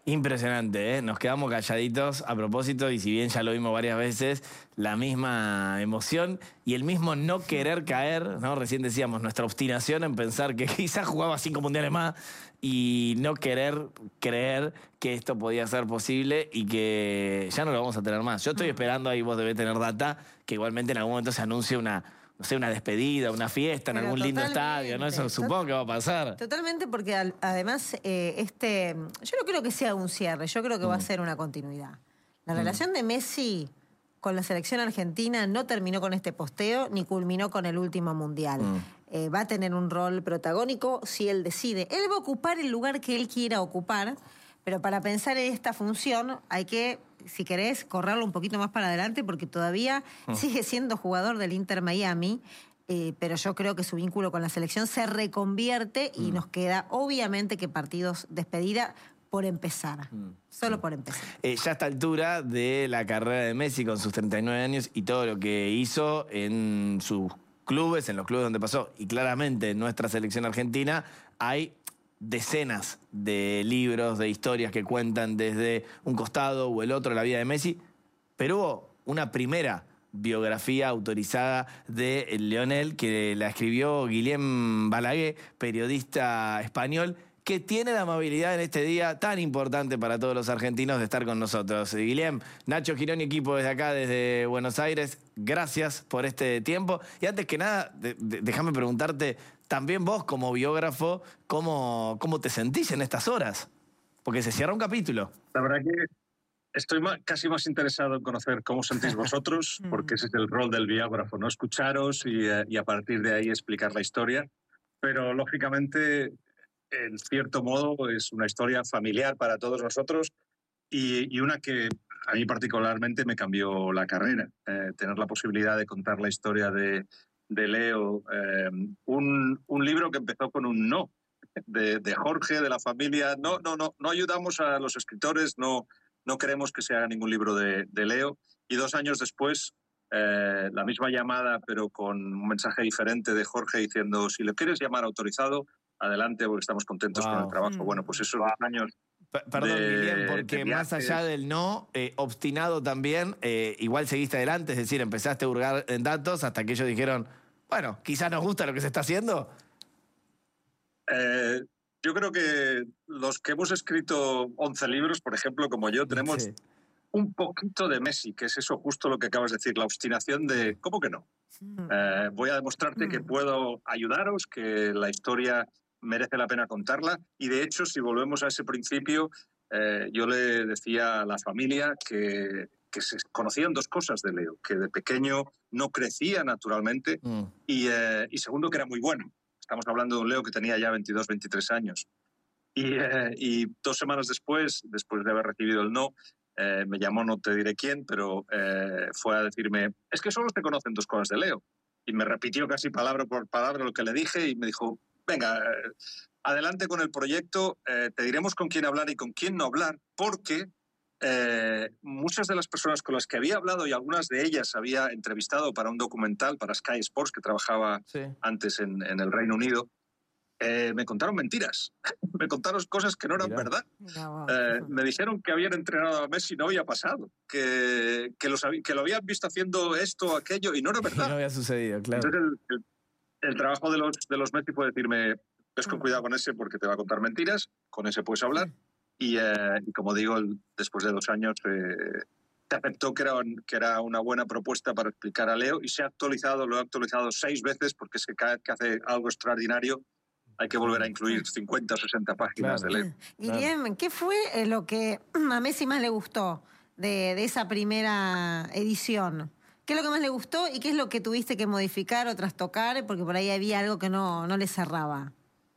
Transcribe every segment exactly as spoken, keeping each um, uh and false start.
Impresionante, ¿eh? Nos quedamos calladitos a propósito y si bien ya lo vimos varias veces, la misma emoción y el mismo no querer caer, ¿no? Recién decíamos, nuestra obstinación en pensar que quizás jugaba cinco mundiales más y no querer creer que esto podía ser posible y que ya no lo vamos a tener más. Yo estoy esperando, ahí vos debés tener data, que igualmente en algún momento se anuncie una... no sé, una despedida, una fiesta en Pero algún lindo estadio, ¿no? Eso supongo que va a pasar. Totalmente, porque al, además, eh, este, yo no creo que sea un cierre, yo creo que mm. va a ser una continuidad. La mm. relación de Messi con la selección argentina no terminó con este posteo, ni culminó con el último mundial. Mm. Eh, va a tener un rol protagónico si él decide. Él va a ocupar el lugar que él quiera ocupar, pero para pensar en esta función hay que, si querés, correrlo un poquito más para adelante porque todavía mm. sigue siendo jugador del Inter Miami, eh, pero yo creo que su vínculo con la selección se reconvierte y mm. nos queda, obviamente, que partidos despedida por empezar. Mm. Solo mm. por empezar. Eh, ya a esta altura de la carrera de Messi con sus treinta y nueve años y todo lo que hizo en sus clubes, en los clubes donde pasó, y claramente en nuestra selección argentina, hay decenas de libros, de historias que cuentan desde un costado o el otro la vida de Messi, pero hubo una primera biografía autorizada de Lionel que la escribió Guillem Balaguer, periodista español, que tiene la amabilidad en este día tan importante para todos los argentinos de estar con nosotros. Guillem, Nacho Girón y equipo desde acá, desde Buenos Aires, gracias por este tiempo. Y antes que nada, de, de, déjame preguntarte, también vos como biógrafo, ¿cómo, cómo te sentís en estas horas? Porque se cierra un capítulo. La verdad que estoy más, casi más interesado en conocer cómo sentís vosotros, porque ese es el rol del biógrafo, ¿no? Escucharos y, y a partir de ahí explicar la historia. Pero, lógicamente, en cierto modo, es una historia familiar para todos nosotros y, y una que a mí particularmente me cambió la carrera. Eh, tener la posibilidad de contar la historia de, de Leo, eh, un, un libro que empezó con un no, de, de Jorge, de la familia. No, no, no, no ayudamos a los escritores, no, no queremos que se haga ningún libro de, de Leo. Y dos años después, eh, la misma llamada, pero con un mensaje diferente de Jorge diciendo, si le quieres llamar autorizado, adelante, porque estamos contentos wow. con el trabajo. Mm. Bueno, pues esos dos años... P Perdón, de, Guillem, porque más allá del no, eh, obstinado también, eh, igual seguiste adelante, es decir, empezaste a hurgar en datos hasta que ellos dijeron, bueno, quizás nos gusta lo que se está haciendo. Eh, yo creo que los que hemos escrito once libros, por ejemplo, como yo, tenemos sí. un poquito de Messi, que es eso justo lo que acabas de decir, la obstinación de, ¿cómo que no? Mm. Eh, voy a demostrarte mm. que puedo ayudaros, que la historia merece la pena contarla. Y de hecho, si volvemos a ese principio, eh, yo le decía a la familia que, que se conocían dos cosas de Leo, que de pequeño no crecía naturalmente mm. y, eh, y segundo, que era muy bueno. Estamos hablando de un Leo que tenía ya veintidós, veintitrés años. Y, eh, y dos semanas después, después de haber recibido el no, eh, me llamó, no te diré quién, pero eh, fue a decirme, es que solo te conocen dos cosas de Leo. Y me repitió casi palabra por palabra lo que le dije y me dijo, venga, eh, adelante con el proyecto, eh, te diremos con quién hablar y con quién no hablar, porque eh, muchas de las personas con las que había hablado y algunas de ellas había entrevistado para un documental, para Sky Sports, que trabajaba sí. antes en, en el Reino Unido, eh, me contaron mentiras, me contaron cosas que no eran Mira. verdad. Mira, eh, me dijeron que habían entrenado a Messi y no había pasado, que, que, los, que lo habían visto haciendo esto o aquello y no era verdad. No había sucedido, claro. Entonces el, el, el trabajo de los, de los Messi fue decirme, ves con cuidado con ese porque te va a contar mentiras, con ese puedes hablar. Y, eh, y como digo, después de dos años eh, se aceptó que era, que era una buena propuesta para explicar a Leo y se ha actualizado, lo he actualizado seis veces porque es que cada vez que hace algo extraordinario hay que volver a incluir cincuenta o sesenta páginas claro. de Leo. Guillem, claro. ¿qué fue lo que a Messi más le gustó de, de esa primera edición? ¿Qué es lo que más le gustó y qué es lo que tuviste que modificar o trastocar? Porque por ahí había algo que no, no le cerraba.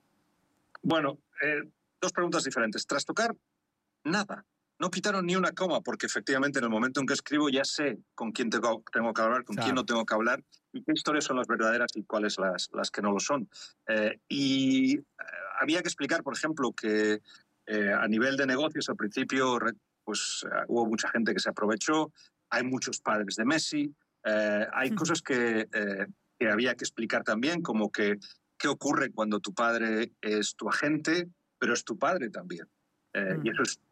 Bueno, eh, dos preguntas diferentes. Trastocar, nada. No quitaron ni una coma, porque efectivamente en el momento en que escribo ya sé con quién tengo, tengo que hablar, con claro. quién no tengo que hablar, y qué historias son las verdaderas y cuáles las, las que no lo son. Eh, y eh, había que explicar, por ejemplo, que eh, a nivel de negocios al principio pues, uh, hubo mucha gente que se aprovechó, hay muchos padres de Messi, eh, hay cosas que, eh, que había que explicar también, como que qué ocurre cuando tu padre es tu agente, pero es tu padre también. Eh, mm. Y eso es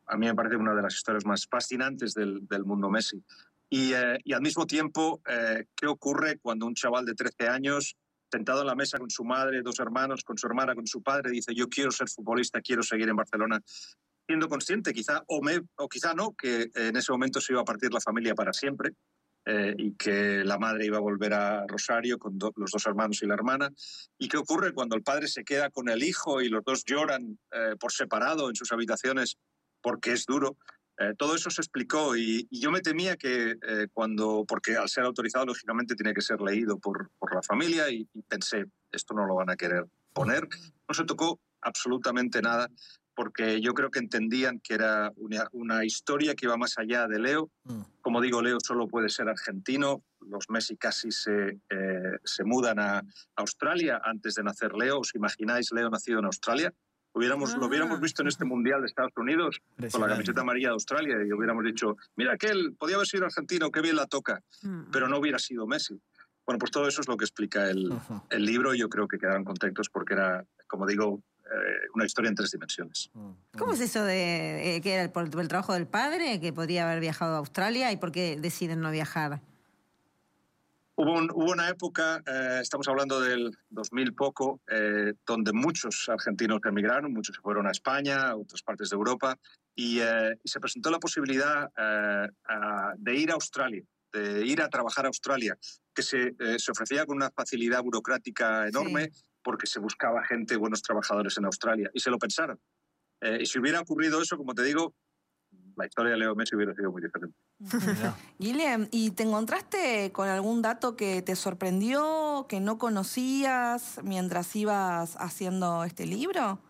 a mí me parece una de las historias más fascinantes del, del mundo Messi. Y, eh, y al mismo tiempo, eh, ¿qué ocurre cuando un chaval de trece años, sentado en la mesa con su madre, dos hermanos, con su hermana, con su padre, dice yo quiero ser futbolista, quiero seguir en Barcelona, siendo consciente quizá, o, me, o quizá no, que en ese momento se iba a partir la familia para siempre, eh, y que la madre iba a volver a Rosario con do, los dos hermanos y la hermana? ¿Y qué ocurre cuando el padre se queda con el hijo y los dos lloran eh, por separado en sus habitaciones porque es duro? Eh, todo eso se explicó y, y yo me temía que eh, cuando, porque al ser autorizado lógicamente tiene que ser leído por, por la familia, y, y pensé, esto no lo van a querer poner. No se tocó absolutamente nada, porque yo creo que entendían que era una, una historia que iba más allá de Leo. Mm. Como digo, Leo solo puede ser argentino. Los Messi casi se, eh, se mudan a Australia antes de nacer Leo. ¿Os imagináis Leo nacido en Australia? Hubiéramos, ah. Lo hubiéramos visto en este Mundial de Estados Unidos con la camiseta amarilla de Australia y hubiéramos dicho, mira aquel, podía haber sido argentino, qué bien la toca, mm. pero no hubiera sido Messi. Bueno, pues todo eso es lo que explica el, uh-huh. el libro, y yo creo que quedaron contentos porque era, como digo, eh, una historia en tres dimensiones. ¿Cómo es eso de eh, que era por, por el trabajo del padre, que podía haber viajado a Australia, y por qué deciden no viajar? Hubo, un, hubo una época, eh, estamos hablando del dos mil poco, eh, donde muchos argentinos emigraron, muchos se fueron a España, a otras partes de Europa, y, eh, y se presentó la posibilidad eh, a, de ir a Australia, de ir a trabajar a Australia, que se, eh, se ofrecía con una facilidad burocrática enorme, sí, porque se buscaba gente, buenos trabajadores en Australia, y se lo pensaron. Eh, y si hubiera ocurrido eso, como te digo, la historia de Leo Messi hubiera sido muy diferente. Guillem, ¿y te encontraste con algún dato que te sorprendió, que no conocías mientras ibas haciendo este libro?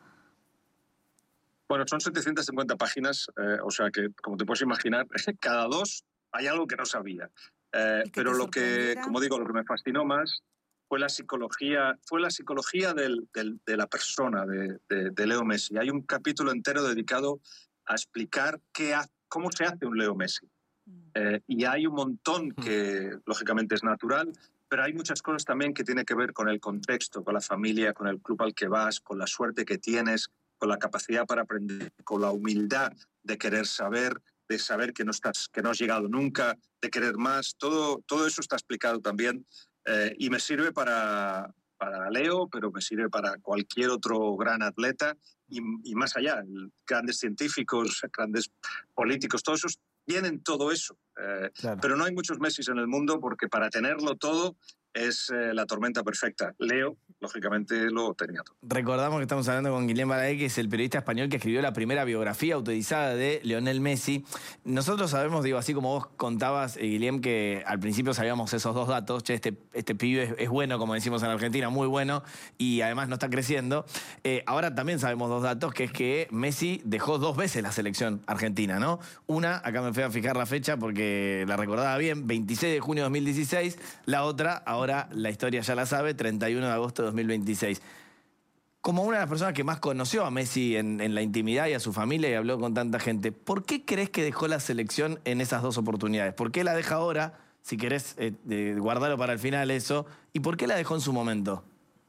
Bueno, son setecientas cincuenta páginas, eh, o sea que, como te puedes imaginar, cada dos hay algo que no sabía. Eh, pero lo que, como digo, lo que me fascinó más fue la psicología, fue la psicología del, del, de la persona, de, de, de Leo Messi. Hay un capítulo entero dedicado a explicar qué ha, cómo se hace un Leo Messi. Eh, y hay un montón que, lógicamente, es natural, pero hay muchas cosas también que tienen que ver con el contexto, con la familia, con el club al que vas, con la suerte que tienes, con la capacidad para aprender, con la humildad de querer saber, de saber que no, estás, que no has llegado nunca, de querer más. Todo, todo eso está explicado también, eh, y me sirve para, para Leo, pero me sirve para cualquier otro gran atleta, y, y más allá, grandes científicos, grandes políticos, todos esos tienen todo eso. Eh, claro. Pero no hay muchos Messis en el mundo, porque para tenerlo todo es eh, la tormenta perfecta. Leo, lógicamente, lo tenía todo. Recordamos que estamos hablando con Guillem Balaguer, que es el periodista español que escribió la primera biografía autorizada de Lionel Messi. Nosotros sabemos, digo, así como vos contabas, eh, Guillem, que al principio sabíamos esos dos datos. Che, este, este pibe es, es bueno, como decimos en Argentina, muy bueno, y además no está creciendo. Eh, ahora también sabemos dos datos, que es que Messi dejó dos veces la selección argentina, ¿no? Una, acá me fui a fijar la fecha porque la recordaba bien, veintiséis de junio de dos mil dieciséis. La otra, ahora la historia ya la sabe, treinta y uno de agosto de dos mil veintiséis. Como una de las personas que más conoció a Messi en, en la intimidad y a su familia y habló con tanta gente, ¿por qué crees que dejó la selección en esas dos oportunidades? ¿Por qué la deja ahora, si querés eh, eh, guardarlo para el final eso? ¿Y por qué la dejó en su momento?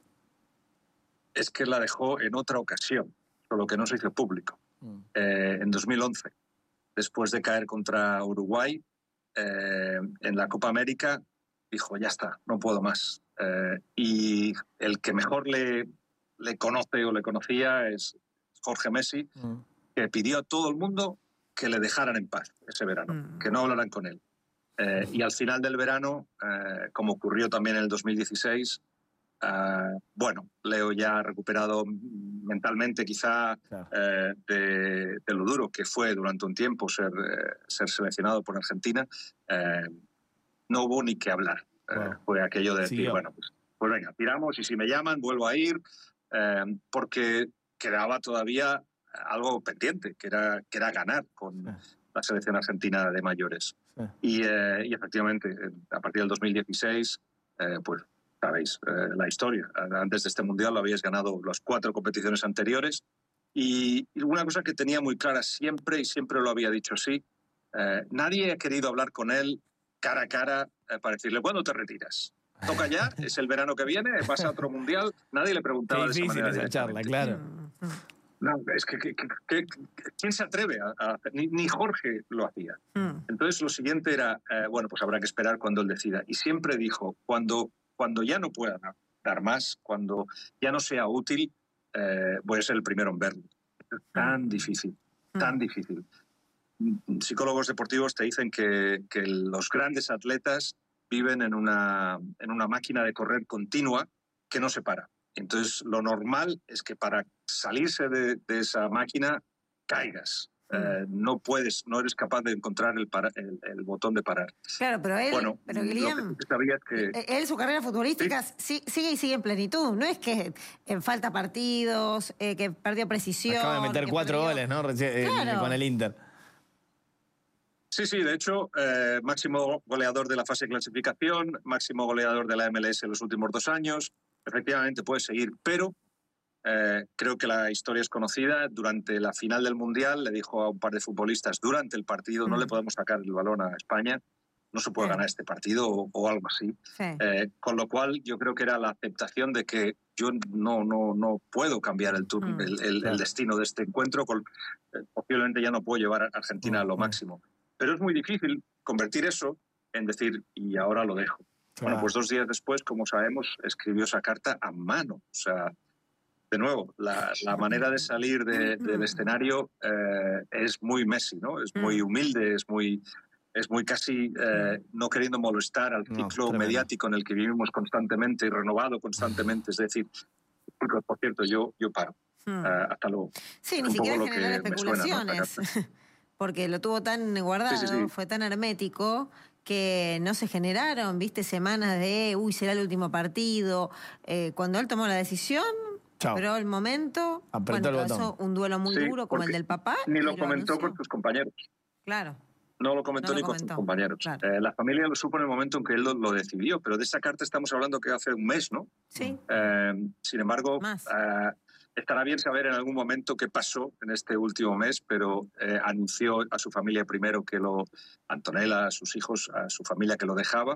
Es que la dejó en otra ocasión, solo que no se hizo público. Mm. Eh, en dos mil once, después de caer contra Uruguay, eh, en la Copa América, dijo, ya está, no puedo más. Eh, y el que mejor le, le conoce o le conocía es Jorge Messi, mm. que pidió a todo el mundo que le dejaran en paz ese verano, mm. que no hablaran con él. Eh, y al final del verano, eh, como ocurrió también en el dos mil dieciséis, eh, bueno, Leo ya ha recuperado mentalmente quizá claro. eh, de, de lo duro que fue durante un tiempo ser, eh, ser seleccionado por Argentina. Eh, no hubo ni que hablar. Wow. Eh, fue aquello de decir, sí, bueno, pues, pues venga, tiramos, y si me llaman vuelvo a ir, eh, porque quedaba todavía algo pendiente, que era, que era ganar con sí. la selección argentina de mayores. Sí. Y, eh, y efectivamente, a partir del dos mil dieciséis, eh, pues sabéis eh, la historia. Antes de este Mundial lo habíais ganado las cuatro competiciones anteriores, y, y una cosa que tenía muy clara siempre, y siempre lo había dicho así, eh, nadie ha querido hablar con él cara a cara eh, para decirle, ¿cuándo te retiras? Toca ya, es el verano que viene, vas a otro mundial. Nadie le preguntaba Qué de esa manera. Esa charla, claro. No, es que, que, que, que ¿quién se atreve a, a hacer? Ni, ni Jorge lo hacía. Mm. Entonces lo siguiente era, eh, bueno, pues habrá que esperar cuando él decida. Y siempre dijo, cuando, cuando ya no pueda dar más, cuando ya no sea útil, eh, voy a ser el primero en verlo. Es tan mm. difícil, mm. tan difícil. Psicólogos deportivos te dicen que, que los grandes atletas viven en una, en una máquina de correr continua que no se para. Entonces, lo normal es que para salirse de, de esa máquina caigas. Mm. Eh, no puedes, no eres capaz de encontrar el, para, el, el botón de parar. Claro, pero él, bueno, pero Guillem, que... él, su carrera futbolística ¿sí? sigue y sigue en plenitud. No es que eh, falta partidos, eh, que perdió precisión. Acaba de meter cuatro perdió... goles, ¿no? Reci claro. eh, con el Inter. Sí, sí, de hecho, eh, máximo goleador de la fase de clasificación, máximo goleador de la M L S en los últimos dos años. Efectivamente puede seguir, pero eh, creo que la historia es conocida. Durante la final del Mundial le dijo a un par de futbolistas durante el partido, mm. no le podemos sacar el balón a España, no se puede sí. ganar este partido o, o algo así. Sí. Eh, con lo cual yo creo que era la aceptación de que yo no, no, no puedo cambiar el, turno, mm. el, el, el destino de este encuentro, con, eh, posiblemente ya no puedo llevar a Argentina mm. a lo máximo. Pero es muy difícil convertir eso en decir, y ahora lo dejo. Claro. Bueno, pues dos días después, como sabemos, escribió esa carta a mano. O sea, de nuevo, la, la manera de salir de, del escenario eh, es muy Messi, ¿no? Es muy humilde, es muy, es muy casi eh, no queriendo molestar al ciclo no, mediático en el que vivimos constantemente y renovado constantemente. Es decir, por cierto, yo, yo paro. Hmm. Uh, hasta luego. Sí, ni siquiera generar especulaciones. Suena, ¿no? Porque lo tuvo tan guardado, sí, sí, sí. fue tan hermético que no se generaron, viste, semanas de, uy, será el último partido. Eh, cuando él tomó la decisión, Chao. Pero el momento, apretó bueno, el pasó un duelo muy sí, duro como el del papá. Ni lo comentó con sus compañeros. Claro. No lo comentó no ni lo comentó. con sus compañeros. Claro. Eh, la familia lo supo en el momento en que él lo, lo decidió, pero de esa carta estamos hablando que hace un mes, ¿no? Sí. Eh, sin embargo, eh, estará bien saber en algún momento qué pasó en este último mes, pero eh, anunció a su familia primero que lo, Antonella, a sus hijos, a su familia que lo dejaba,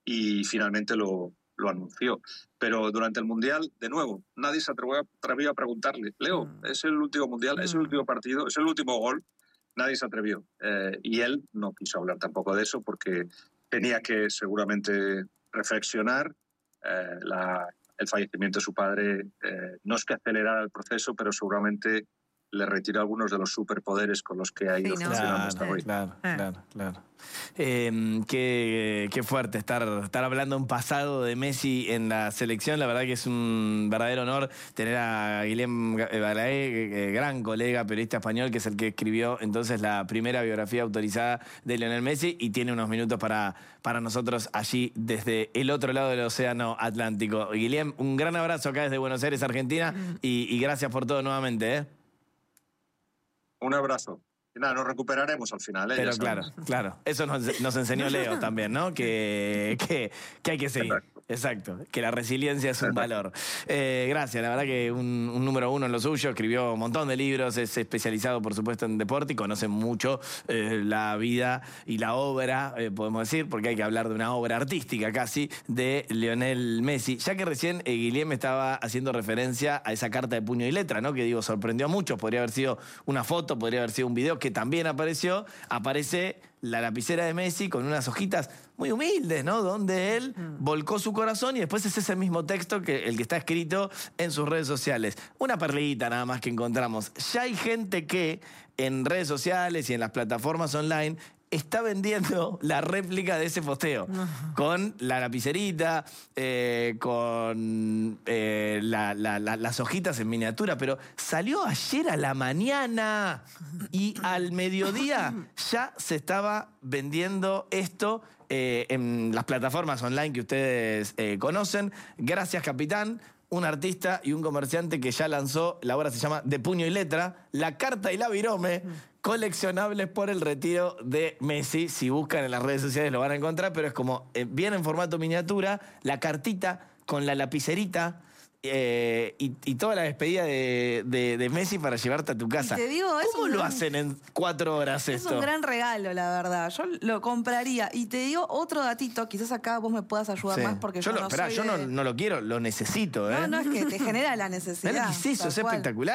y finalmente lo, lo anunció. Pero durante el Mundial, de nuevo, nadie se atrevió, atrevió a preguntarle, Leo, mm. ¿es el último Mundial? Mm. ¿Es el último partido? ¿Es el último gol? Nadie se atrevió. Eh, y él no quiso hablar tampoco de eso porque tenía que seguramente reflexionar. Eh, la, el fallecimiento de su padre eh, no es que acelerara el proceso, pero seguramente le retiró algunos de los superpoderes con los que ha ido sí, ¿no? funcionando claro, hasta hoy. Claro, ah. claro, claro. Eh, qué, qué fuerte estar, estar hablando un pasado de Messi en la selección. La verdad que es un verdadero honor tener a Guillem Balaguer, gran colega, periodista español, que es el que escribió entonces la primera biografía autorizada de Lionel Messi y tiene unos minutos para, para nosotros allí desde el otro lado del océano Atlántico. Guillem, un gran abrazo acá desde Buenos Aires, Argentina, y, y gracias por todo nuevamente, ¿eh? Un abrazo. Y nada, nos recuperaremos al final. ¿eh? Pero claro, claro. Eso nos, nos enseñó Leo también, ¿no? Que, que, que hay que seguir. Exacto. Exacto. Que la resiliencia es un Exacto. valor. Eh, gracias, la verdad que un, un número uno en lo suyo. Escribió un montón de libros, es especializado, por supuesto, en deporte y conoce mucho eh, la vida y la obra, eh, podemos decir, porque hay que hablar de una obra artística casi, de Lionel Messi. Ya que recién eh, Guillem estaba haciendo referencia a esa carta de puño y letra, ¿no? Que digo, sorprendió a muchos. Podría haber sido una foto, podría haber sido un video, que también apareció. Aparece la lapicera de Messi con unas hojitas muy humildes, ¿no? Donde él mm. volcó su corazón y después es ese mismo texto que el que está escrito en sus redes sociales. Una perlita nada más que encontramos. Ya hay gente que en redes sociales y en las plataformas online está vendiendo la réplica de ese posteo. Uh-huh. Con la lapicerita, eh, con eh, la, la, la, las hojitas en miniatura, pero salió ayer a la mañana y al mediodía ya se estaba vendiendo esto eh, en las plataformas online que ustedes eh, conocen. Gracias, capitán. Un artista y un comerciante que ya lanzó, la obra se llama De Puño y Letra, La Carta y la Virome, coleccionables por el retiro de Messi. Si buscan en las redes sociales lo van a encontrar, pero es como, eh, viene en formato miniatura, la cartita con la lapicerita, Eh, y, y toda la despedida de, de, de Messi para llevarte a tu casa. Te digo, ¿Cómo lo gran, hacen en cuatro horas es esto? Es un gran regalo, la verdad. Yo lo compraría. Y te digo otro datito, quizás acá vos me puedas ayudar sí. más porque yo, yo lo, no esperá, soy yo de... no, no lo quiero, lo necesito. ¿eh? No, no, es que te genera la necesidad. ¿Qué es eso? Es espectacular.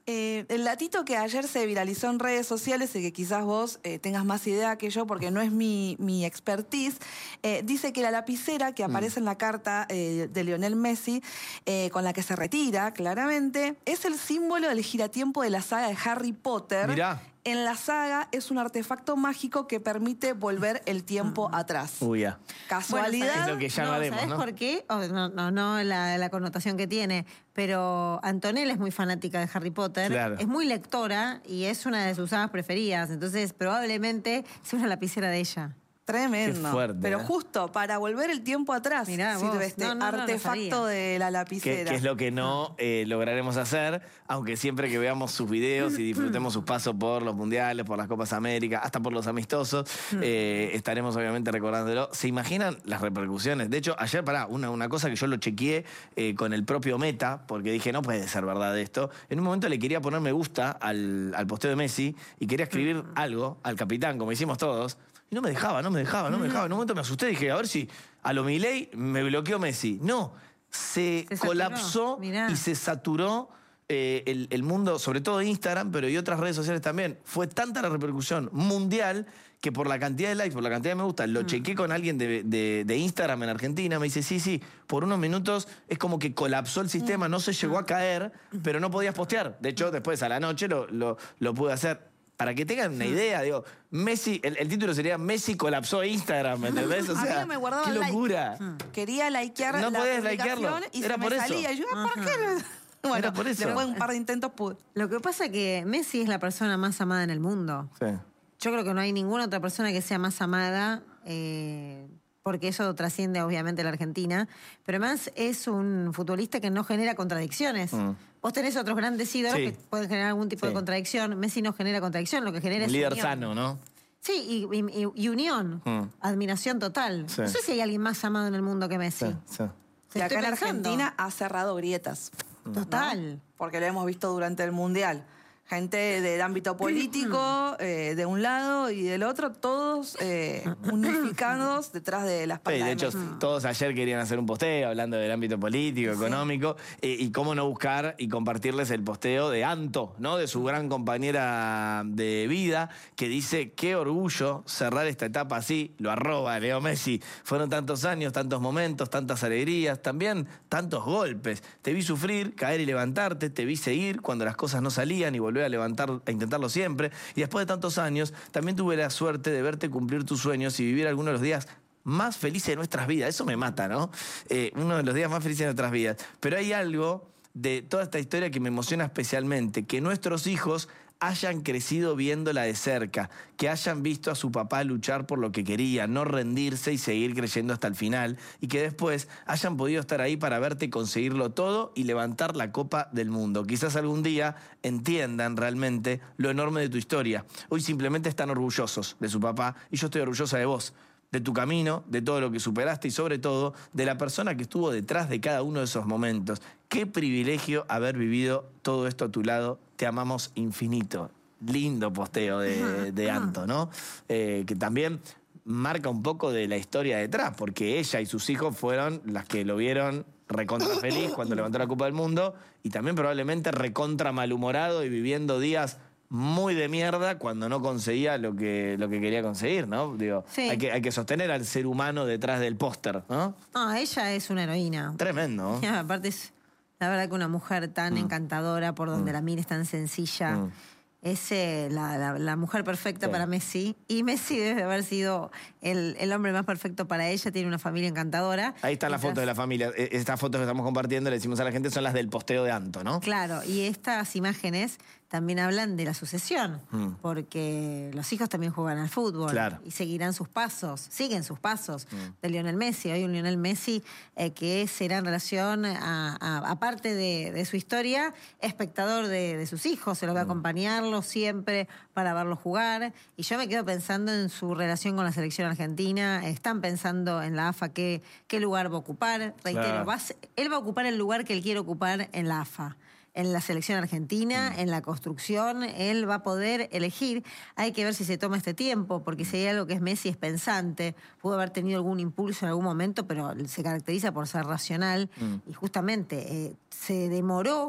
Eh, el datito que ayer se viralizó en redes sociales y que quizás vos eh, tengas más idea que yo porque no es mi, mi expertise, eh, dice que la lapicera que aparece mm. en la carta eh, de Lionel Messi, eh, con la que se retira claramente, es el símbolo del giratiempo de la saga de Harry Potter. Mirá. En la saga es un artefacto mágico que permite volver el tiempo atrás. Uy, ya. Casualidad. Bueno, es lo que ya no, haremos, ¿sabes ¿no? por qué? Oh, no, no, no la, la connotación que tiene, pero Antonella es muy fanática de Harry Potter, claro. es muy lectora y es una de sus sagas preferidas, entonces probablemente sea una lapicera de ella. Tremendo. Qué fuerte, Pero ¿eh? justo para volver el tiempo atrás, Mirá, sirve vos. este No, no, no, artefacto no de la Que, lapicera. que es lo que no eh, lograremos hacer, aunque siempre que veamos sus videos y disfrutemos sus pasos por los mundiales, por las Copas América, hasta por los amistosos, eh, estaremos obviamente recordándolo. ¿Se imaginan las repercusiones? De hecho, ayer, pará, una, una cosa que yo lo chequeé eh, con el propio Meta, porque dije, no puede ser verdad esto. En un momento le quería poner me gusta al, al posteo de Messi y quería escribir algo al capitán, como hicimos todos. Y no me dejaba, no me dejaba, no me dejaba. En un momento me asusté, dije, a ver si a lo Milei me bloqueó Messi. No, se, Se colapsó Mirá. y se saturó eh, el, el mundo, sobre todo Instagram, pero y otras redes sociales también. Fue tanta la repercusión mundial que por la cantidad de likes, por la cantidad de me gusta, lo mm. chequé con alguien de, de, de Instagram en Argentina, me dice, sí, sí, por unos minutos es como que colapsó el sistema, no se llegó a caer, pero no podías postear. De hecho, después a la noche lo, lo, lo pude hacer. Para que tengan una idea, digo, Messi, el, el título sería Messi colapsó Instagram, ¿me entendés? O sea, a mí no me guardaba qué locura. Like. Quería likear no la podés publicación likearlo. y Era se por me eso. salía. Yo, ¿por qué? Bueno, Era por eso. después de un par de intentos pude. Lo que pasa es que Messi es la persona más amada en el mundo. Sí. Yo creo que no hay ninguna otra persona que sea más amada, eh, porque eso trasciende obviamente la Argentina, pero además es un futbolista que no genera contradicciones. Mm. Vos tenés otros grandes ídolos sí. que pueden generar algún tipo sí. de contradicción. Messi no genera contradicción, lo que genera un es líder unión. sano, ¿no? Sí, y, y, y unión, mm. admiración total. Sí. No sé si hay alguien más amado en el mundo que Messi. Sí, sí. Y acá en Argentina ha cerrado grietas. Total. ¿No? Porque lo hemos visto durante el Mundial. Gente del ámbito político, eh, de un lado y del otro, todos eh, unificados detrás de las palabras. Sí, de hecho, Messi. todos ayer querían hacer un posteo hablando del ámbito político, sí. económico, eh, y cómo no buscar y compartirles el posteo de Anto, ¿no? De su gran compañera de vida, que dice, qué orgullo cerrar esta etapa así, lo arroba Leo Messi. Fueron tantos años, tantos momentos, tantas alegrías, también tantos golpes. Te vi sufrir, caer y levantarte, te vi seguir cuando las cosas no salían y volver a levantar, a intentarlo siempre. Y después de tantos años, también tuve la suerte de verte cumplir tus sueños y vivir algunos de los días más felices de nuestras vidas. Eso me mata, ¿no? Eh, uno de los días más felices de nuestras vidas. Pero hay algo de toda esta historia que me emociona especialmente, que nuestros hijos hayan crecido viéndola de cerca, que hayan visto a su papá luchar por lo que quería, no rendirse y seguir creyendo hasta el final, y que después hayan podido estar ahí para verte conseguirlo todo y levantar la Copa del Mundo. Quizás algún día entiendan realmente lo enorme de tu historia. Hoy simplemente están orgullosos de su papá y yo estoy orgullosa de vos, de tu camino, de todo lo que superaste y sobre todo de la persona que estuvo detrás de cada uno de esos momentos. Qué privilegio haber vivido todo esto a tu lado. Te amamos infinito. Lindo posteo de, de Anto, ¿no? Eh, que también marca un poco de la historia detrás, porque ella y sus hijos fueron las que lo vieron recontra feliz cuando levantó la Copa del Mundo y también probablemente recontra malhumorado y viviendo días muy de mierda cuando no conseguía lo que, lo que quería conseguir, ¿no? Digo, sí. hay, que, hay que sostener al ser humano detrás del póster, ¿no? No, ella es una heroína. Tremendo. Ya, aparte es, la verdad que una mujer tan mm. encantadora, por donde mm. la mires, tan sencilla. Mm. Es eh, la, la, la mujer perfecta sí. para Messi. Y Messi debe haber sido el, el hombre más perfecto para ella. Tiene una familia encantadora. Ahí están las fotos de la familia. Estas fotos que estamos compartiendo, le decimos a la gente, son las del posteo de Anto, ¿no? Claro, y estas imágenes también hablan de la sucesión, mm. porque los hijos también juegan al fútbol claro. y seguirán sus pasos, siguen sus pasos mm. de Lionel Messi. Hay un Lionel Messi eh, que será en relación, a, a, aparte de, de su historia, espectador de, de sus hijos, se los va a acompañarlos siempre para verlos jugar. Y yo me quedo pensando en su relación con la selección argentina. Están pensando en la A F A qué, qué lugar va a ocupar. Reitero, claro. va a, él va a ocupar el lugar que él quiere ocupar en la A F A. En la selección argentina, mm. en la construcción, él va a poder elegir. Hay que ver si se toma este tiempo, porque si hay algo que es Messi es pensante, pudo haber tenido algún impulso en algún momento, pero se caracteriza por ser racional. Mm. Y justamente eh, se demoró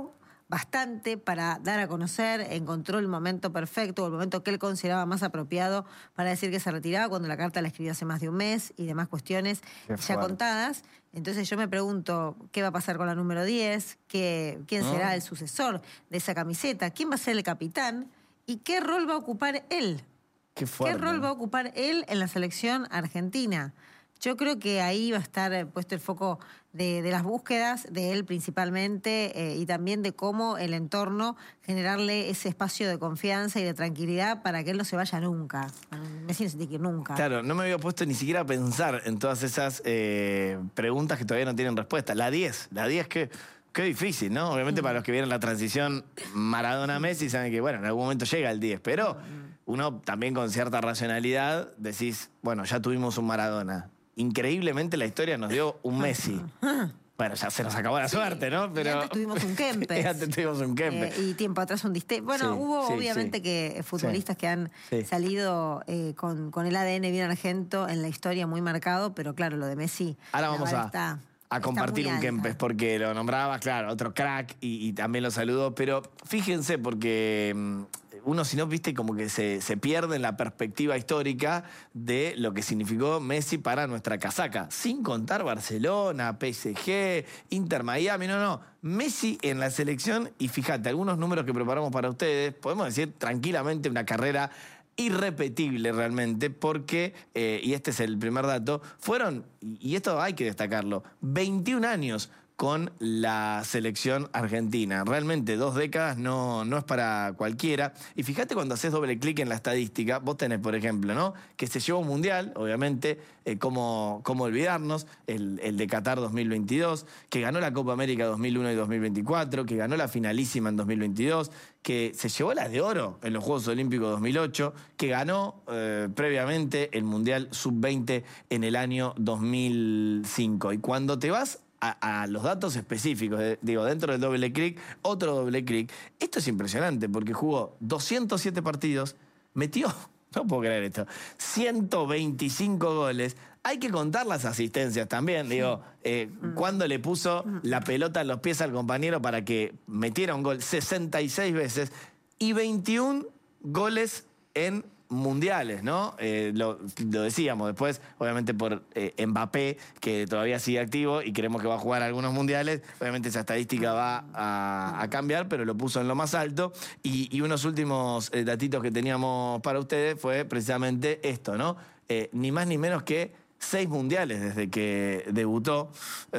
bastante para dar a conocer, encontró el momento perfecto, o el momento que él consideraba más apropiado para decir que se retiraba, cuando la carta la escribió hace más de un mes y demás cuestiones Qué ya fuerte. contadas. Entonces yo me pregunto, ¿qué va a pasar con la número diez? ¿Qué, ¿Quién ¿No? será el sucesor de esa camiseta? ¿Quién va a ser el capitán? ¿Y qué rol va a ocupar él? Qué fuerte. ¿Qué rol va a ocupar él en la selección argentina? Yo creo que ahí va a estar eh, puesto el foco de, de las búsquedas, de él principalmente, eh, y también de cómo el entorno generarle ese espacio de confianza y de tranquilidad para que él no se vaya nunca. Messi no se tiene que ir nunca. Claro, no me había puesto ni siquiera a pensar en todas esas eh, preguntas que todavía no tienen respuesta. La diez, la diez, qué, qué difícil, ¿no? Obviamente para los que vieron la transición Maradona-Messi saben que, bueno, en algún momento llega el diez, pero uno también con cierta racionalidad decís, bueno, ya tuvimos un Maradona. Increíblemente la historia nos dio un Messi. Bueno, ya se nos acabó la suerte, ¿no? Y antes tuvimos un Kempes. Y antes tuvimos un Kempes. Eh, y tiempo atrás un Diste. Bueno, Sí, hubo sí, obviamente sí. que futbolistas Sí. que han Sí. salido eh, con, con el A D N bien argento en la historia muy marcado, pero claro, lo de Messi. Ahora la vamos vara a, está- a está compartir muy un alta. Kempes porque lo nombrabas, claro, otro crack y, y también lo saludo, pero fíjense porque mm, uno si no, viste, como que se, se pierde en la perspectiva histórica de lo que significó Messi para nuestra casaca, sin contar Barcelona, P S G, Inter Miami, no, no, Messi en la selección y fíjate, algunos números que preparamos para ustedes, podemos decir tranquilamente una carrera irrepetible realmente, porque, eh, y este es el primer dato, fueron, y esto hay que destacarlo, veintiún años con la selección argentina. Realmente dos décadas no, no es para cualquiera. Y fíjate cuando haces doble clic en la estadística, vos tenés, por ejemplo, ¿no? Que se llevó un mundial, obviamente, eh, cómo, cómo olvidarnos, el, el de Qatar dos mil veintidós, que ganó la Copa América dos mil uno y dos mil veinticuatro, que ganó la finalísima en dos mil veintidós, que se llevó la de oro en los Juegos Olímpicos dos mil ocho, que ganó eh, previamente el Mundial sub veinte en el año dos mil cinco. Y cuando te vas A, a los datos específicos, eh, digo, dentro del doble clic, otro doble clic. Esto es impresionante porque jugó doscientos siete partidos, metió, no puedo creer esto, ciento veinticinco goles. Hay que contar las asistencias también, digo, eh, cuando le puso la pelota en los pies al compañero para que metiera un gol sesenta y seis veces y veintiún goles en mundiales, ¿no? Eh, lo, lo decíamos después, obviamente por eh, Mbappé, que todavía sigue activo y creemos que va a jugar algunos mundiales. Obviamente esa estadística va a, a cambiar, pero lo puso en lo más alto. Y, y unos últimos eh, datitos que teníamos para ustedes fue precisamente esto, ¿no? Eh, ni más ni menos que seis mundiales desde que debutó.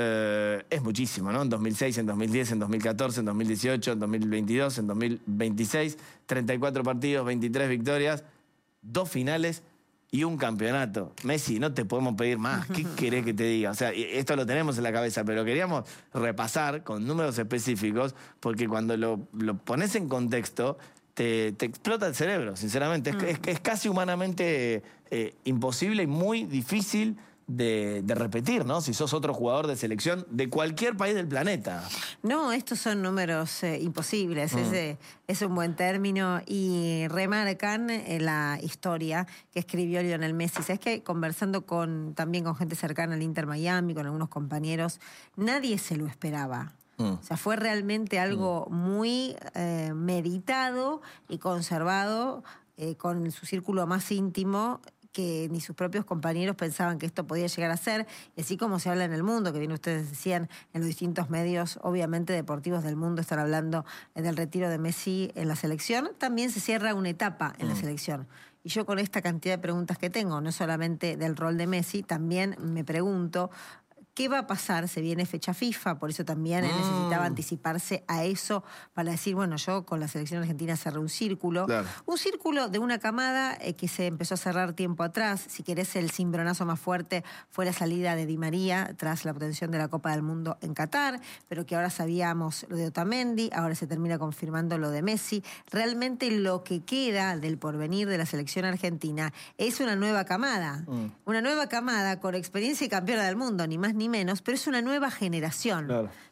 Eh, es muchísimo, ¿no? En dos mil seis, en dos mil diez, en dos mil catorce, en dos mil dieciocho, en dos mil veintidós, en dos mil veintiséis, treinta y cuatro partidos, veintitrés victorias, dos finales y un campeonato. Messi, no te podemos pedir más. ¿Qué querés que te diga? O sea, esto lo tenemos en la cabeza, pero queríamos repasar con números específicos, porque cuando lo, lo pones en contexto, te, te explota el cerebro, sinceramente. Es, es, es casi humanamente eh, imposible y muy difícil de, de repetir, ¿no? Si sos otro jugador de selección de cualquier país del planeta. No, estos son números eh, imposibles, mm. es, es un buen término y remarcan eh, la historia que escribió Lionel Messi. Sabes que conversando con, también con gente cercana al Inter Miami, con algunos compañeros, nadie se lo esperaba. Mm. O sea, fue realmente algo mm. muy eh, meditado y conservado eh, con su círculo más íntimo, que ni sus propios compañeros pensaban que esto podía llegar a ser, y así como se habla en el mundo, que bien ustedes decían, en los distintos medios, obviamente deportivos del mundo, están hablando del retiro de Messi en la selección, también se cierra una etapa en mm. la selección. Y yo con esta cantidad de preguntas que tengo, no solamente del rol de Messi, también me pregunto, ¿qué va a pasar? Se viene fecha FIFA, por eso también él necesitaba anticiparse a eso para decir, bueno, yo con la selección argentina cerré un círculo. Claro. Un círculo de una camada eh, que se empezó a cerrar tiempo atrás. Si querés, el cimbronazo más fuerte fue la salida de Di María tras la obtención de la Copa del Mundo en Qatar, pero que ahora sabíamos lo de Otamendi, ahora se termina confirmando lo de Messi. Realmente lo que queda del porvenir de la selección argentina es una nueva camada. Mm. Una nueva camada con experiencia y campeona del mundo, ni más ni menos, pero es una nueva generación. Claro.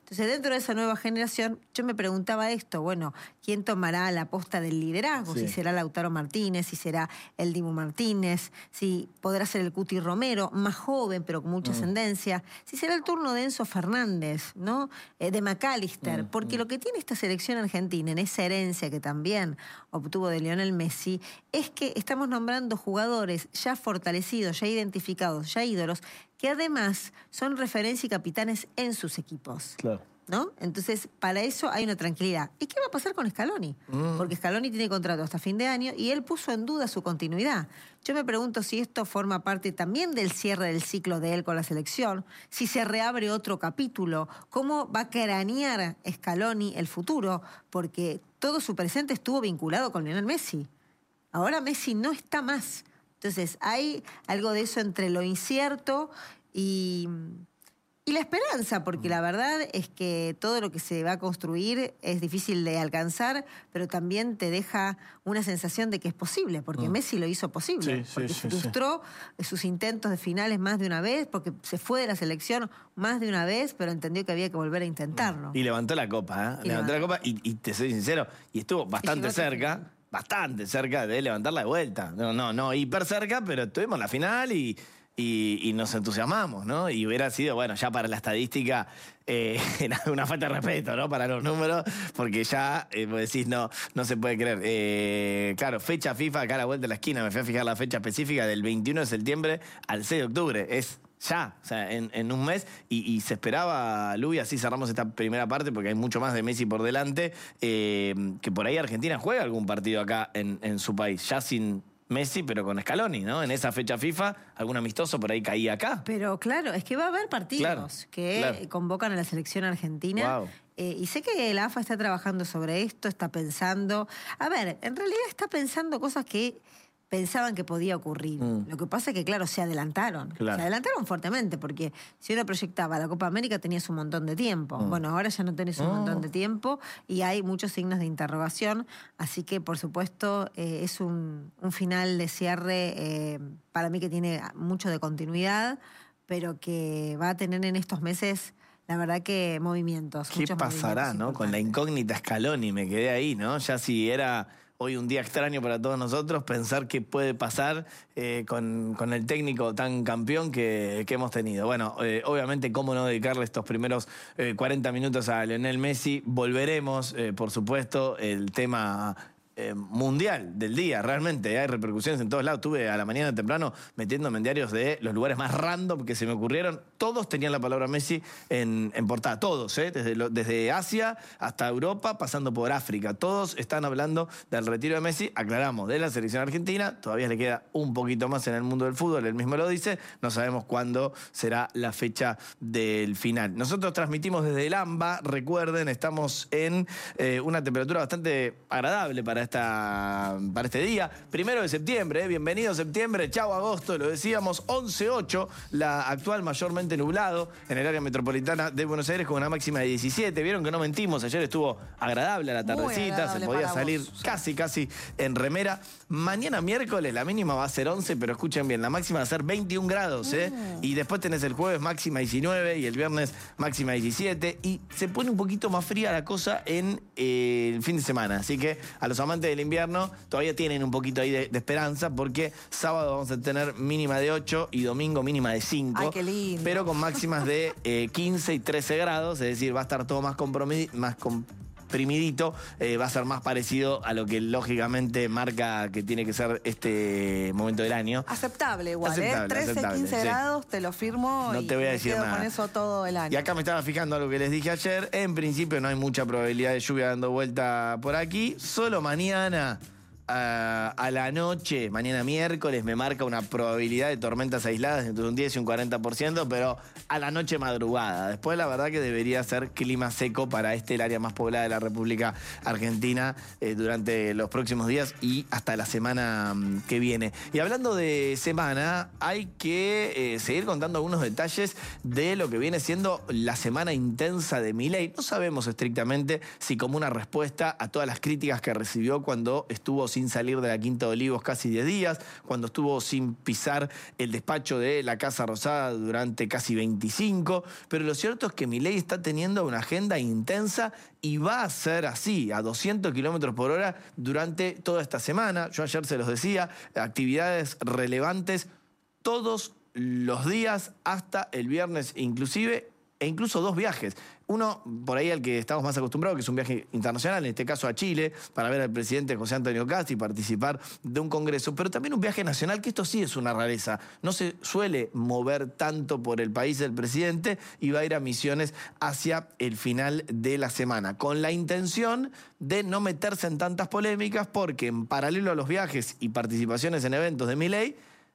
Entonces, dentro de esa nueva generación, yo me preguntaba esto, bueno, ¿quién tomará la posta del liderazgo? Sí. Si será Lautaro Martínez, si será el Dibu Martínez, si podrá ser el Cuti Romero, más joven, pero con mucha mm. ascendencia, si será el turno de Enzo Fernández, ¿no? Eh, de McAllister, mm. porque mm. lo que tiene esta selección argentina, en esa herencia que también obtuvo de Lionel Messi, es que estamos nombrando jugadores ya fortalecidos, ya identificados, ya ídolos, que además son referencia y capitanes en sus equipos. Claro. ¿No? Entonces, para eso hay una tranquilidad. ¿Y qué va a pasar con Scaloni? Mm. Porque Scaloni tiene contrato hasta fin de año y él puso en duda su continuidad. Yo me pregunto si esto forma parte también del cierre del ciclo de él con la selección, si se reabre otro capítulo, cómo va a cranear Scaloni el futuro, porque todo su presente estuvo vinculado con Lionel Messi. Ahora Messi no está más. Entonces, hay algo de eso entre lo incierto y, y la esperanza, porque la verdad es que todo lo que se va a construir es difícil de alcanzar, pero también te deja una sensación de que es posible, porque mm. Messi lo hizo posible, sí, porque sí, se sí, frustró sí. sus intentos de finales más de una vez, porque se fue de la selección más de una vez, pero entendió que había que volver a intentarlo. Y levantó la copa, ¿eh? Levantó la copa y, y te soy sincero, y estuvo bastante cerca. Bastante cerca de levantarla de vuelta. No, no, no, hiper cerca, pero estuvimos en la final y, y, y nos entusiasmamos, ¿no? Y hubiera sido, bueno, ya para la estadística, eh, una falta de respeto, ¿no? Para los números, porque ya, eh, vos decís, no, no se puede creer. Eh, claro, fecha FIFA acá a la vuelta de la esquina, me fui a fijar la fecha específica del veintiuno de septiembre al seis de octubre. Es ya, o sea, en, en un mes, y, y se esperaba, Lu, y así cerramos esta primera parte, porque hay mucho más de Messi por delante, eh, que por ahí Argentina juega algún partido acá en, en su país, ya sin Messi, pero con Scaloni, ¿no? En esa fecha FIFA, algún amistoso por ahí caía acá. Pero claro, es que va a haber partidos claro, que claro. convocan a la selección argentina. Wow. Eh, y sé que la A F A está trabajando sobre esto, está pensando... A ver, en realidad está pensando cosas que pensaban que podía ocurrir. Mm. Lo que pasa es que, claro, se adelantaron. Claro. Se adelantaron fuertemente, porque si uno proyectaba la Copa América tenías un montón de tiempo. Mm. Bueno, ahora ya no tenés un oh. montón de tiempo y hay muchos signos de interrogación. Así que, por supuesto, eh, es un, un final de cierre eh, para mí que tiene mucho de continuidad, pero que va a tener en estos meses... La verdad que movimientos. ¿Qué pasará, no? Con la incógnita Scaloni, me quedé ahí, ¿no? Ya si era hoy un día extraño para todos nosotros, pensar qué puede pasar eh, con, con el técnico tan campeón que, que hemos tenido. Bueno, eh, obviamente, cómo no dedicarle estos primeros eh, cuarenta minutos a Lionel Messi. Volveremos, eh, por supuesto, el tema... Eh, mundial del día, realmente, ¿eh? Hay repercusiones en todos lados. Estuve a la mañana temprano metiéndome en diarios de los lugares más random que se me ocurrieron. Todos tenían la palabra Messi en, en portada, todos, ¿eh? desde, lo, desde Asia hasta Europa, pasando por África. Todos están hablando del retiro de Messi. Aclaramos, de la selección argentina, todavía le queda un poquito más en el mundo del fútbol, él mismo lo dice, no sabemos cuándo será la fecha del final. Nosotros transmitimos desde el AMBA, recuerden, estamos en eh, una temperatura bastante agradable para Esta, para este día, primero de septiembre, ¿eh? Bienvenido septiembre, chau agosto, lo decíamos, once ocho, la actual mayormente nublado en el área metropolitana de Buenos Aires con una máxima de diecisiete, vieron que no mentimos, ayer estuvo agradable a la tardecita, se podía salir vos, casi, casi en remera. Mañana miércoles la mínima va a ser once, pero escuchen bien, la máxima va a ser veintiún grados, ¿eh? Mm. Y después tenés el jueves máxima diecinueve y el viernes máxima diecisiete, y se pone un poquito más fría la cosa en eh, el fin de semana, así que a los amantes del invierno todavía tienen un poquito ahí de, de esperanza, porque sábado vamos a tener mínima de ocho y domingo mínima de cinco. Ay, qué lindo. Pero con máximas de eh, quince y trece grados, es decir, va a estar todo más, más comprimidito, eh, va a ser más parecido a lo que lógicamente marca que tiene que ser este momento del año. Aceptable igual, aceptable, ¿eh? trece, aceptable, quince sí. grados, te lo firmo. No y te voy a me decir quedo nada. con eso todo el año. Y acá me estaba fijando algo que les dije ayer. En principio no hay mucha probabilidad de lluvia dando vuelta por aquí. Solo mañana... A, a la noche, mañana miércoles, me marca una probabilidad de tormentas aisladas entre un diez y un cuarenta por ciento, pero a la noche madrugada. Después, la verdad que debería ser clima seco para este, el área más poblada de la República Argentina, eh, durante los próximos días y hasta la semana um, que viene. Y hablando de semana, hay que eh, seguir contando algunos detalles de lo que viene siendo la semana intensa de Milei. No sabemos estrictamente si como una respuesta a todas las críticas que recibió cuando estuvo sin sin salir de la Quinta de Olivos casi diez días, cuando estuvo sin pisar el despacho de la Casa Rosada durante casi veinticinco, pero lo cierto es que Milei está teniendo una agenda intensa y va a ser así, a doscientos kilómetros por hora durante toda esta semana. Yo ayer se los decía, actividades relevantes todos los días hasta el viernes inclusive, e incluso dos viajes. Uno, por ahí al que estamos más acostumbrados, que es un viaje internacional, en este caso a Chile, para ver al presidente José Antonio Cast y participar de un congreso, pero también un viaje nacional, que esto sí es una rareza. No se suele mover tanto por el país el presidente y va a ir a misiones hacia el final de la semana, con la intención de no meterse en tantas polémicas, porque en paralelo a los viajes y participaciones en eventos de Milei,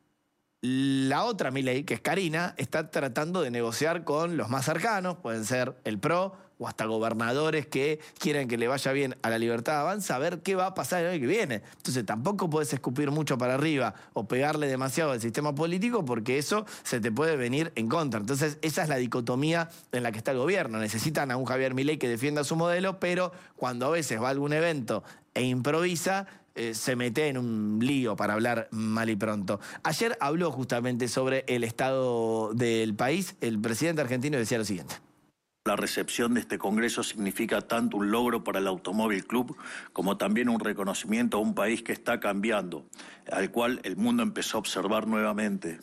la otra Milei, que es Karina, está tratando de negociar con los más cercanos, pueden ser el P R O o hasta gobernadores que quieren que le vaya bien a La Libertad Avanza, a ver qué va a pasar el año que viene. Entonces tampoco puedes escupir mucho para arriba o pegarle demasiado al sistema político, porque eso se te puede venir en contra. Entonces esa es la dicotomía en la que está el gobierno. Necesitan a un Javier Milei que defienda su modelo, pero cuando a veces va a algún evento e improvisa, Eh, se mete en un lío, para hablar mal y pronto. Ayer habló justamente sobre el estado del país. El presidente argentino decía lo siguiente. La recepción de este Congreso significa tanto un logro para el Automóvil Club como también un reconocimiento a un país que está cambiando, al cual el mundo empezó a observar nuevamente.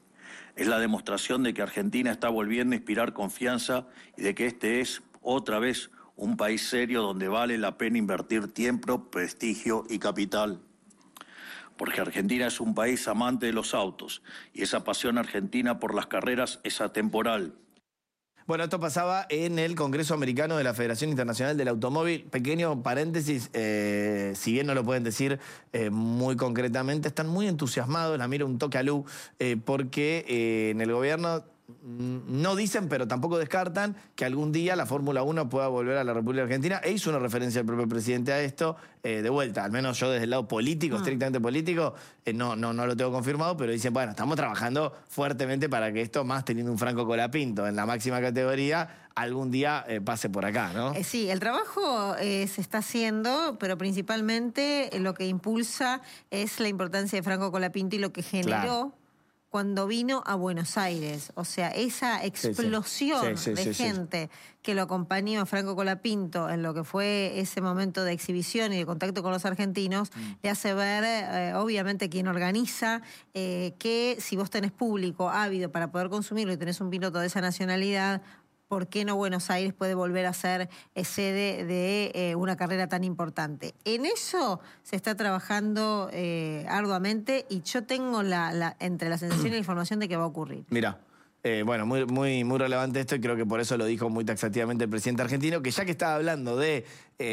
Es la demostración de que Argentina está volviendo a inspirar confianza y de que este es, otra vez, un país serio donde vale la pena invertir tiempo, prestigio y capital. Porque Argentina es un país amante de los autos y esa pasión argentina por las carreras es atemporal. Bueno, esto pasaba en el Congreso Americano de la Federación Internacional del Automóvil. Pequeño paréntesis, eh, si bien no lo pueden decir eh, muy concretamente, están muy entusiasmados, la miro un toque a Lu, eh, porque eh, en el gobierno no dicen, pero tampoco descartan que algún día la Fórmula uno pueda volver a la República Argentina. E hizo una referencia el propio presidente a esto, eh, de vuelta, al menos yo desde el lado político, mm. estrictamente político, eh, no, no, no lo tengo confirmado, pero dicen, bueno, estamos trabajando fuertemente para que esto, más teniendo un Franco Colapinto en la máxima categoría, algún día eh, pase por acá, ¿no? Eh, sí, el trabajo eh, se está haciendo, pero principalmente eh, lo que impulsa es la importancia de Franco Colapinto y lo que generó... Claro. Cuando vino a Buenos Aires, o sea, esa explosión sí, sí. Sí, sí, de sí, gente sí. que lo acompañó a Franco Colapinto en lo que fue ese momento de exhibición y de contacto con los argentinos, mm. le hace ver, eh, obviamente, quien organiza, eh, que si vos tenés público ávido para poder consumirlo y tenés un piloto de esa nacionalidad, ¿por qué no Buenos Aires puede volver a ser sede de eh, una carrera tan importante? En eso se está trabajando eh, arduamente y yo tengo la, la, entre la sensación y la información de que va a ocurrir. Mira. Eh, bueno, muy, muy, muy relevante esto y creo que por eso lo dijo muy taxativamente el presidente argentino, que ya que estaba hablando de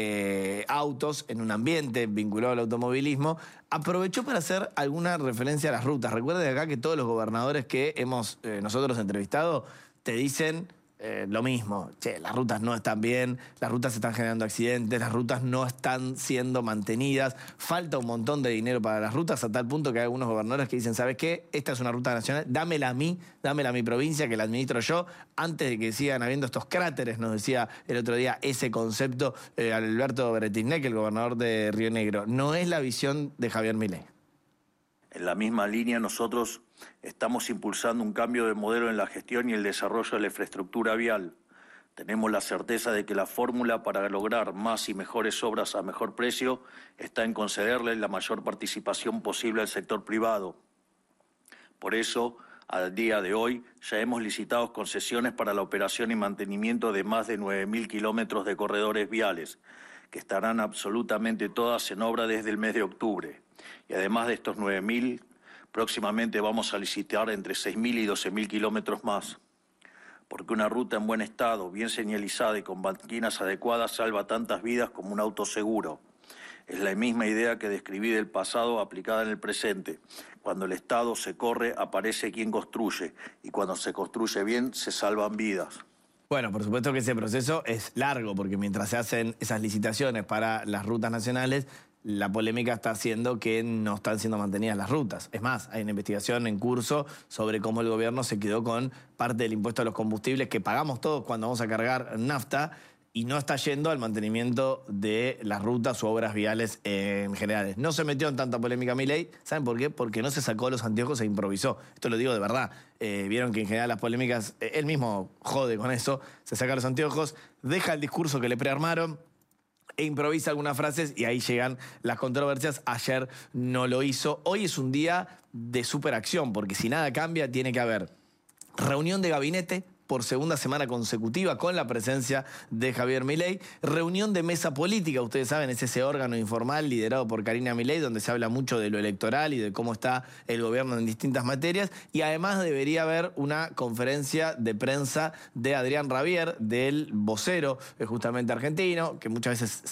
eh, autos en un ambiente vinculado al automovilismo, aprovechó para hacer alguna referencia a las rutas. Recuerden acá que todos los gobernadores que hemos eh, nosotros entrevistado te dicen... Eh, lo mismo, che, las rutas no están bien, las rutas están generando accidentes, las rutas no están siendo mantenidas, falta un montón de dinero para las rutas, a tal punto que hay algunos gobernadores que dicen, ¿sabes qué? Esta es una ruta nacional, dámela a mí, dámela a mi provincia, que la administro yo, antes de que sigan habiendo estos cráteres, nos decía el otro día ese concepto eh, Alberto Beretisnec, el gobernador de Río Negro. No es la visión de Javier Milei. En la misma línea, nosotros estamos impulsando un cambio de modelo en la gestión y el desarrollo de la infraestructura vial. Tenemos la certeza de que la fórmula para lograr más y mejores obras a mejor precio está en concederle la mayor participación posible al sector privado. Por eso, al día de hoy, ya hemos licitado concesiones para la operación y mantenimiento de más de nueve mil kilómetros de corredores viales, que estarán absolutamente todas en obra desde el mes de octubre. Y además de estos nueve mil, próximamente vamos a licitar entre seis mil y doce mil kilómetros más. Porque una ruta en buen estado, bien señalizada y con banquinas adecuadas salva tantas vidas como un auto seguro. Es la misma idea que describí del pasado aplicada en el presente. Cuando el Estado se corre, aparece quien construye. Y cuando se construye bien, se salvan vidas. Bueno, por supuesto que ese proceso es largo, porque mientras se hacen esas licitaciones para las rutas nacionales, la polémica está haciendo que no están siendo mantenidas las rutas. Es más, hay una investigación en curso sobre cómo el gobierno se quedó con parte del impuesto a los combustibles que pagamos todos cuando vamos a cargar nafta y no está yendo al mantenimiento de las rutas u obras viales en general. No se metió en tanta polémica Milei. ¿Saben por qué? Porque no se sacó los anteojos e improvisó. Esto lo digo de verdad. Eh, vieron que en general las polémicas, eh, él mismo jode con eso, se saca los anteojos, deja el discurso que le prearmaron e improvisa algunas frases y ahí llegan las controversias. Ayer no lo hizo. Hoy es un día de superacción, porque si nada cambia, tiene que haber reunión de gabinete por segunda semana consecutiva con la presencia de Javier Milei, reunión de mesa política, ustedes saben, es ese órgano informal liderado por Karina Milei, donde se habla mucho de lo electoral y de cómo está el gobierno en distintas materias, y además debería haber una conferencia de prensa de Adrián Rabier, del vocero justamente argentino, que muchas veces